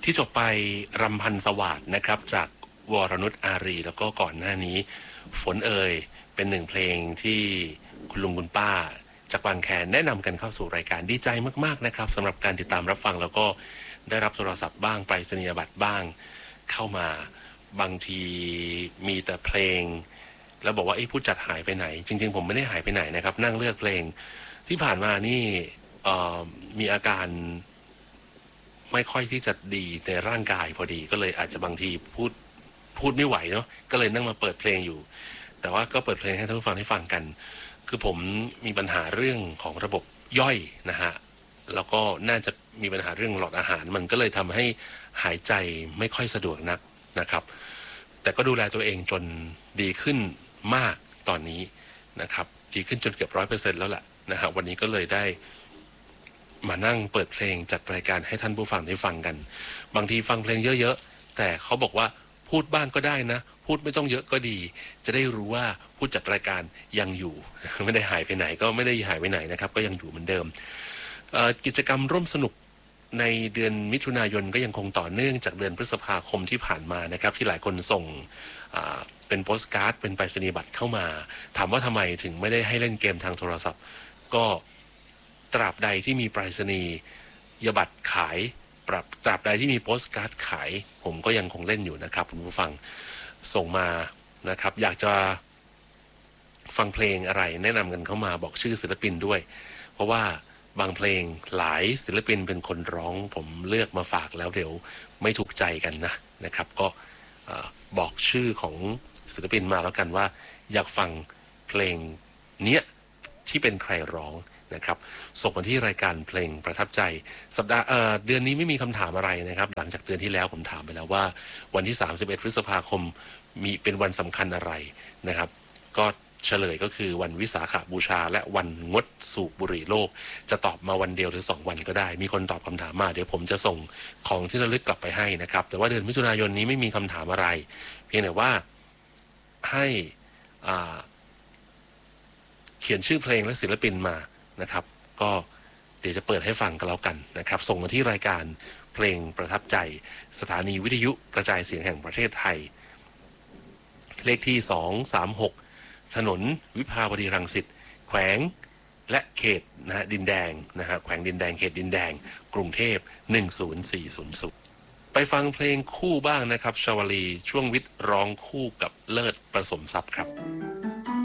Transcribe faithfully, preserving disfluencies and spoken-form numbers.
ที่จบไปรำพันสวัสดนะครับจากวรนุชอารีแล้วก็ก่อนหน้านี้ฝนเอ่ยเป็นหนึ่งเพลงที่คุณลุงคุณป้าจากบางแคแนะนำกันเข้าสู่รายการดีใจมากๆนะครับสำหรับการติดตามรับฟังแล้วก็ได้รับโทรศัพท์บ้างไปรษณียบัตรบ้างเข้ามาบางทีมีแต่เพลงแล้วบอกว่าไอ้ผู้จัดหายไปไหนจริงๆผมไม่ได้หายไปไหนนะครับนั่งเลือกเพลงที่ผ่านมานี่มีอาการไม่ค่อยที่จะดีในร่างกายพอดีก็เลยอาจจะบางทีพูดพูดไม่ไหวเนาะก็เลยนั่งมาเปิดเพลงอยู่แต่ว่าก็เปิดเพลงให้ท่านผู้ฟังได้ฟังกันคือผมมีปัญหาเรื่องของระบบย่อยนะฮะแล้วก็น่าจะมีปัญหาเรื่องหลอดอาหารมันก็เลยทำให้หายใจไม่ค่อยสะดวกนักนะครับแต่ก็ดูแลตัวเองจนดีขึ้นมากตอนนี้นะครับดีขึ้นจนเกือบร้อยเปอร์เซ็นต์แล้วแหละนะฮะวันนี้ก็เลยได้มานั่งเปิดเพลงจัดรายการให้ท่านผู้ฟังได้ฟังกันบางทีฟังเพลงเยอะๆแต่เขาบอกว่าพูดบ้างก็ได้นะพูดไม่ต้องเยอะก็ดีจะได้รู้ว่าผู้จัดรายการยังอยู่ไม่ได้หายไปไหนก็ไม่ได้หายไปไหนนะครับก็ยังอยู่เหมือนเดิมกิจกรรมร่วมสนุกในเดือนมิถุนายนก็ยังคงต่อเนื่องจากเดือนพฤษภาคมที่ผ่านมานะครับที่หลายคนส่งเป็นโปสการ์ดเป็นไปรษณียบัตรเข้ามาถามว่าทำไมถึงไม่ได้ให้เล่นเกมทางโทรศัพท์ก็ตราบใดที่มีไปรษณียบัตรขายปรับตราบใดที่มีโปสการ์ดขายผมก็ยังคงเล่นอยู่นะครับคุณผู้ฟังส่งมานะครับอยากจะฟังเพลงอะไรแนะนำกันเข้ามาบอกชื่อศิลปินด้วยเพราะว่าบางเพลงหลายศิลปินเป็นคนร้องผมเลือกมาฝากแล้วเดี๋ยวไม่ถูกใจกันนะนะครับก็บอกชื่อของศิลปินมาแล้วกันว่าอยากฟังเพลงเนี้ยที่เป็นใครร้องนะครับส่งมาที่รายการเพลงประทับใจสัปดาห์เอ่อเดือนนี้ไม่มีคำถามอะไรนะครับหลังจากเดือนที่แล้วผมถามไปแล้วว่าวันที่สามสิบเอ็ดพฤษภาคมมีเป็นวันสำคัญอะไรนะครับก็เฉลยก็คือวันวิสาขบูชาและวันงดสูบบุหรี่โลกจะตอบมาวันเดียวหรือสองวันก็ได้มีคนตอบคำถามมาเดี๋ยวผมจะส่งของที่ระลึกกลับไปให้นะครับแต่ว่าเดือนมิถุนายนนี้ไม่มีคำถามอะไรเพียงแต่ว่าให้อ่าเขียนชื่อเพลงและศิลปินมานะครับก็เดี๋ยวจะเปิดให้ฟังกันแล้วกันนะครับส่งมาที่รายการเพลงประทับใจสถานีวิทยุกระจายเสียงแห่งประเทศไทยเลขที่สองสามหกถนนวิภาวดีรังสิตแขวงและเขตนะฮะดินแดงนะฮะแขวงดินแดงเขตดินแดงกรุงเทพหนึ่งศูนย์สี่ศูนย์ศูนย์ไปฟังเพลงคู่บ้างนะครับชวลีช่วงวิทย์ร้องคู่กับเลิศประสมทรัพย์ครับ